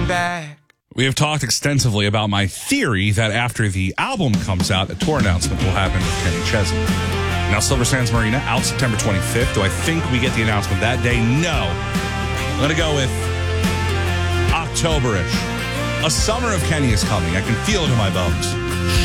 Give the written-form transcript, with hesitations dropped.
looking back. We have talked extensively about my theory that after the album comes out, a tour announcement will happen with Kenny Chesney. Now, Silver Sands Marina, out September 25th. Do I think we get the announcement that day? No. I'm going to go with October-ish. A summer of Kenny is coming. I can feel it in my bones.